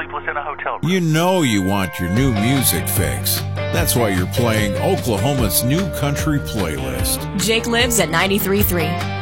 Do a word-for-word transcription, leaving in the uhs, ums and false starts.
Jake was in a hotel room. You know you want your new music fix. That's why you're playing Oklahoma's new country playlist. Jake lives at ninety-three point three.